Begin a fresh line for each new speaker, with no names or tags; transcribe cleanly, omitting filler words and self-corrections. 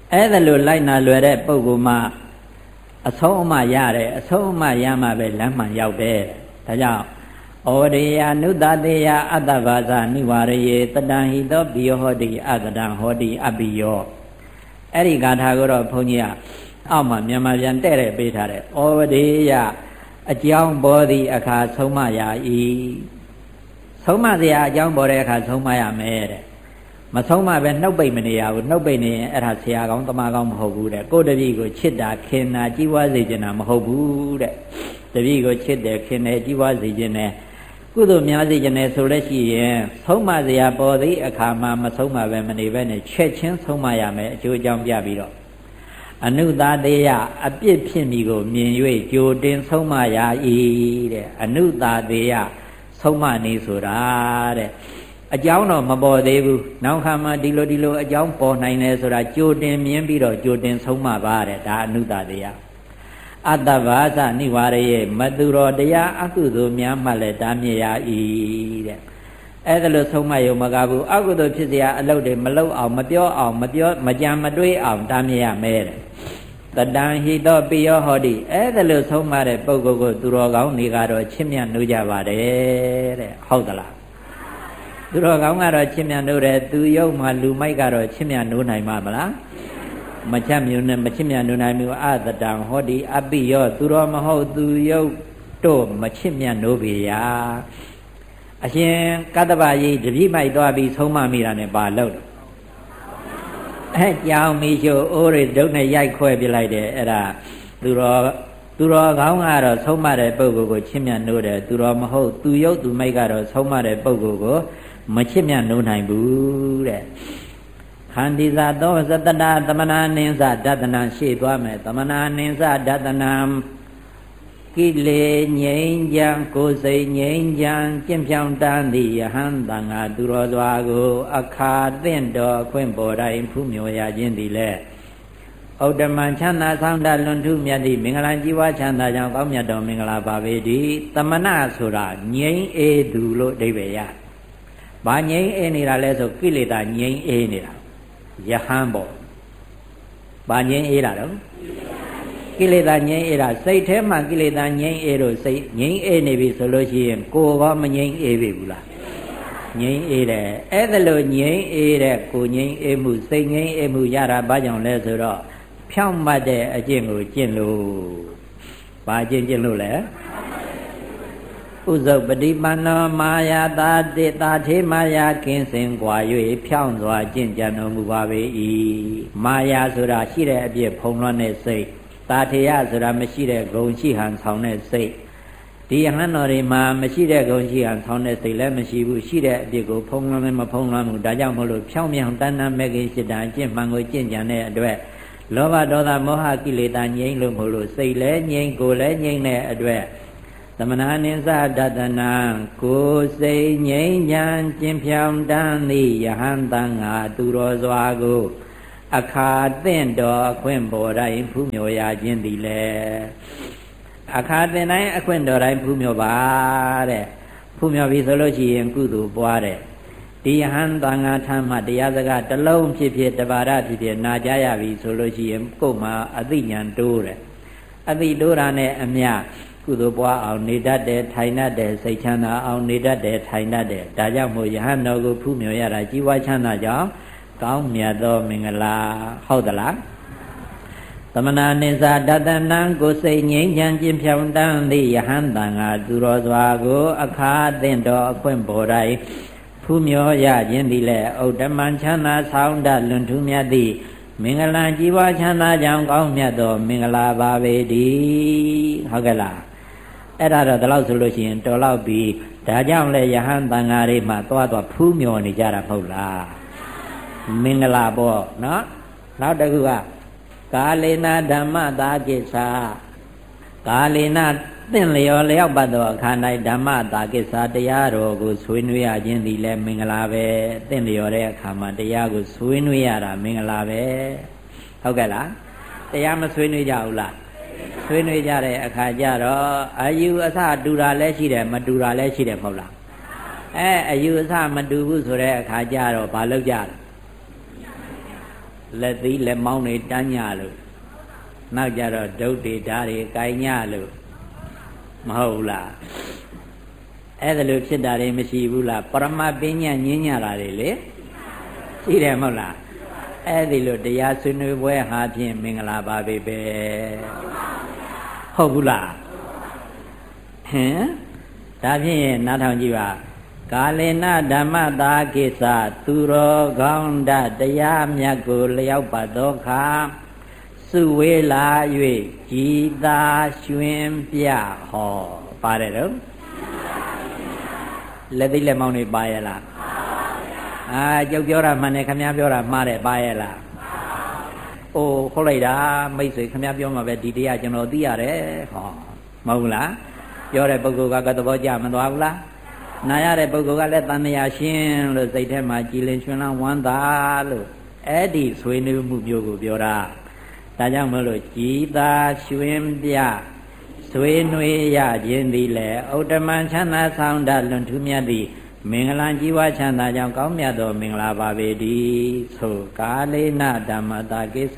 အဲ့ဒါလိုလိုက်နာလွယ်တဲ့ပုဂ္ဂိုလ်မှအဆုံးအမရတယ်အဆုံးအမရမှပဲလမ်းမှန်ရောက်တယ်ဒါကြောင့်ဩဒေယနုတတေယအတ္တဘာဇနိဝရယေတတံဟိသောပိယောဟောတိအတတံဟောတိအပိယောအဲ့ဒီဂါထာကိုတော့ဘုန်းကြီးကအောက်မှာမြန်မာပြန်တဲ့တဲ့ပေးထားတယ်ဩဒေယအကြောင်းပေါ်သည့်အခါဆုံးမရ၏ဆုံးမစရာအကြောင်းပေါ်တဲ့အခါဆုံးမရမယ်တဲ့မဆုံးမပဲနှုတ်ပိတ်မနေရဘူးနှုတ်ပိတ်နေရင်အဲ့ဒါဆရာကောင်းတမကောင်းမဟုတ်ဘူးတဲ့ကိုယ်တပည့်ကိုချစ်တာခင်တာကြီးပွားစေချင်တာမဟုတ်ဘူးတဲ့တပည့်ကိုချစ်တယ်ခင်တယ်ကြီးပွားစေချင်တယ်ကုသိုလ်များစေချင်တယ်ဆိုလို့ရှိရင်ဆုံးမစရာပေါ်သည့်အခါမှာမဆုံးမပဲမနေပဲနဲ့ချက်ချင်းဆုံးမရမယ်အကျိုးအကြောင်းပြပြီးတော့အနုတတေယအပြစ်ဖြစ်မိကိုမြင်၍ကြိုတင်ဆုံးမရ၏တဲ့အနုတတေယဆုံးမနေဆိုတာတဲ့အကြောင်းတော့မပေါ်သေးဘူးနောက်ခါမှဒီလိုအကြောင်းပေါ်နိုင်တယ်ဆိုတာကြိုတင်မြင်ပြီးတော့ကြိုတင်ဆုံးမပါတဲ့ဒါအနုတတေယအတ္တဘာဇနိဝရယေမတုရောတရားအကုသိုလ်များမှလည်းတားမြစ်ရ၏တဲ့အဲ့ဒါလို့ဆုံးမယုံမကဘူးအကုသိုလ်ဖြစ်စရာအလုပ်တွေမလုပ်အောင်မပြောအောင်မကြံမတွေးအောင်တားမြစ်ရမယ်တဲ့တတံဟိတောပိယောဟောတိအဲ့ဒါလို့ဆုံးမတဲ့ပုဂ္ဂိုလ်ကိုသူတော်ကောင်းတွေကတော့ချစ်မြတ်နိုးကြပါတယ်တဲ့ဟုတ်သလားသူတော်ကောင်းကတော့ချစ်မြတ်နိုးတယ်သူယုံမှလူမိုက်ကတော့ချစ်မြတ်နိုးနိုင်မှာမလားမချမျိုးနဲ့မချစ်မြတ်နိုးနိုင်မျိုးအတတံဟောတိအပိယောသူတော်မဟုတ်သူယုံတို့မချစ်မြတ်နိုးပေရာအရှင်ကတ္တဗကြီးတပိမိုက်သွားပြီးဆုံးမမိတာနဲ့ပါလို့ကြောင်မီချိုအိုးတွေဒုတ်နဲ့ရိုက်ခွဲပြလိုက်တယ်အဲ့ဒါသူတော်ကောင်းကတော့ဆုံးမတဲ့ပုဂ္ဂိုလ်ကိုချစ်မြတ်နိုးတယ်သူတော်မဟုတ်သူယုတ်သူမိုက်ကတော့ဆုံးမတဲ့ပုဂ္ဂိုလ်ကိုမချစ်မြတ်နိုးနိုင်ဘူးတဲ့ခန္တီဇာသောသတ္တတာသမနာနိစ္စဒသနာရှေ့သွားမယ်သမနာနိစ္စဒသနာကိလေငြိမ်းချမ်းကိုယ်စိတ်ငြိမ်းချမ်းကျင့်ဖြောင်းတန်းသည့်ယဟန်တန်ဃာသူတော်စွာကိုအခါသင့်တော်ခွင့်ပေါ်တိုင်းဖူးမြော်ရခြင်းသည်လည်းဩတ္တမချမ်းသာဆောင်တလွန်ထူးမြတ်သည့်မင်္ဂလာကြီးဝါချမ်းသာကြောင့်ကောင်းမြတ်တော်မင်္ဂလာပါပေတည်းသမဏဆိုတာငြိမ်းအေးသူလို့အဓိပ္ပာယ်ရဘာငြိမ်းအေးနေတာလဲဆိုကိလေသာငြိမ်းအေးနေတာယဟန်ပေါ့ဘာငြိမ်းအေးတာတော့ကိလေသာငြိမ်းအေးတာစိတ်ထဲမှာကိလေသာငြိမ်းအေးလို့စိတ်ငြိမ်းအေးနေပြီဆိုလို့ရှိရင်ကိုယ်ကမငြိမ်းအေးပြီဘူးလားငြိမ်းအေးတယ်အဲ့ဒါလို့ငြိမ်းအေးတဲ့ကိုငြိမ်းအေးမှုစိတ်ငြိမ်းအေးမှုရတာဘာကြောင့်လဲဆိုတော့ဖြောင့်မတ်တဲ့အကျင့်ကိုကျင့်လို့ဘာကျင့်လို့လဲဥဇုပတိပန္နောမာယာတာတေတာထေမာယာကင်းစင်กว่า၍ဖြောင့်စွာကျင့်ကြံတော်မူပါပေ၏မာယာဆိုတာရှိတဲ့အပြည့်ဖုံးလွှမ်းတဲ့စိတ်တာထေယဆိုတာမရှိတဲ့ဂုဏ်ရှိဟန်ဆောင်တဲ့စိတ်ဒီယဟန်တော်တွေမှာမရှိတဲ့ဂုဏ်ရှိဟန်ဆောင်တဲ့စိတ်လည်းမရှိဘူးရှိတဲ့အပြည့်ကိုဖုံးလွှမ်းလည်းမဖုံးလွှမ်းဘူးဒါကြောင့်မို့လို့ဖြောင့်မြောင်တဏ္ဍမဲ့ကိစိတ္တအကျင့်မှန်ကိုကျင့်ကြံတဲ့အတွက်လောဘဒေါသမောဟကိလေသာငြိမ်းလို့မို့လို့စိတ်လည်းငြိမ်းကိုယ်လည်းငြိမ်းတဲ့အတွက်သမဏနိစ္စဒသနာကိုယ်စိတ်ငြိမ်းချမ်းကျင့်ဖြောင်းတန်းသည့်ယဟန်တန်ဃာသူတော်စွာကိုအခါသင့်တော်အခွင့်ပေါ်တိုင်းဖူးမြော်ရခြင်းသည်လေအခါသင့်တိုင်းအခွင့်တော်တိုင်းဖူးမြော်ပါတဲ့ဖူးမြော်ပြီဆိုလို့ရှိရင်ကုသိုလ်ပွားတဲ့ဒီယဟန်တန်ဃာထမ်းမှတရားစကားတစ်လုံးဖြစ်ဖြစ်တပါရဖြစ်ဖြစ်နာကြားရပြီဆိုလို့ရှိရင်ကိုယ်မှာအသိဉာဏ်တိုးတယ်အသိတိုးတာနဲ့အမျှကုသိုလ်ပွားအောင်နေတတ်တယ်ထိုင်တတ်တယ်စိတ်ချမ်းသာအောင်နေတတ်တယ်ထိုင်တတ်တယ်ဒါကြောင့်မို့ယဟန်တော်ကိုဖူးမြော်ရတာကြီးပွားချမ်းသာကြောင်းကောင်းမြတ်သောမင်္ဂလာဟုတ်သလားသမဏနိစ္စဒသနံကိုစိတ်ငြိမ်းချမ်းခြင်းဖြောင်းတန်းသည့်ယဟန်တန်ဃာသူတော်စွာကိုအခါသင့်တော်အခွင့်ပေါ်တိုင်းဖူးမြော်ရခြင်းသည်လည်းဥဒ္ဓမံချမ်းသာဆောင်တလွန်ထူးမြတ်သည့်မင်္ဂလာကြီးပွားချမ်းသာကြောင်းကောင်းမြတ်သောမင်္ဂလာပါပေတည်းဟုတ်ကဲ့လားအဲ့ဒါတော့ဒီလောက်ဆိုလို့ရှိရင်တော်လောက်ပြီဒါကြောင့်လဲယဟန်တန်ဃာတွေမှာသွားဖူးမြော်နေကြတာမဟုတ်လားမင်္ဂလာပေါ့နော်နောက်တစ်ခုကကာလေနာဓမ္မတာကိစ္စကာလေနာသင်လျော်လျောက်ပတ်သောအခါ၌ဓမ္မတာကိစ္စတရားတော်ကိုဆွေးနွေးရခြင်းသည်လည်းမင်္ဂလာပဲသင်လျော်တဲ့အခါမှာတရားကိုဆွေးနွေးရတာမင်္ဂလာပဲဟုတ်ကဲ့လားတရားမဆွေးနွေးကြဘူးလားဆွေးနွေးကြတဲ့အခါကျတော့အယူအဆတူတာလည်းရှိတယ်မတူတာလည်းရှိတယ်မဟုတ်လားအယူအဆမတူဘူးဆိုတဲ့အခါကျတော့ဘာလုပ်ကြလဲလက်သီးလက်မောင်းတွေတန်းညလို့နောက်ကြတော့ဒုတ်တွေဓာတ်တွေကိုင်ညလို့မဟုတ်လားအဲ့ဒါလို့ဖြစ်တာတွေမရှိဘူးလားပရမပညာညင်းညတာတွေလေရှိတယ်မဟုတ်လားအဲ့ဒီလိုတရားဆွေးနွေးပွဲဟာဖြင့်မင်္ဂလာပါပဲဟုတ်ဘူးလားဟင်ဒါဖြင့်နားထောင်ကြည့်ပါကာလေနဓမ္မတာကိစ္စသူတော်ကောင်းတရားမြတ်ကိုလျောက်ပတ်သောခါစုဝေးလာ၍ကြည်သာရွှင်ပြဟောပါတယ်တော့လက်သိလက်မောင်းတွေပါရဲ့လားကျုပ်ပြောတာမှန်တယ်ခင်ဗျားပြောတာမှားတယ်ပါရဲ့လားအိုးဟုတ်လိုက်တာမိတ်ဆွေခင်ဗျားပြောမှာပဲဒီတရားကျွန်တော်သိရတယ်ဟောမဟုတ်လားပြောတဲ့ပုဂ္ဂိုလ်ကသဘောကျမသွားဘူးလားနာရတဲ့ပုဂ္ဂိုလ်ကလည်းတန်မြာရှင်းလို့စိတ်ထဲမှာကြည်လင်ရှင်လန်းဝမ်းသာလို့အဲ့ဒီဆွေးနွေးမှုမျိုးကိုပြောတာဒါကြောင့်မလို့ကြည်သာရွှင်ပြဆွေးနွေးရခြင်းသည်လည်းဥတ္တမချမ်းသာဆောင်တလွန်ထူးမြတ်သည်မင်္ဂလာကြီးဝါချမ်းသာကြောင့်ကောင်းမြတ်သောမင်္ဂလာပါပေတည်းဆိုကာလေနဓမ္မတာကိ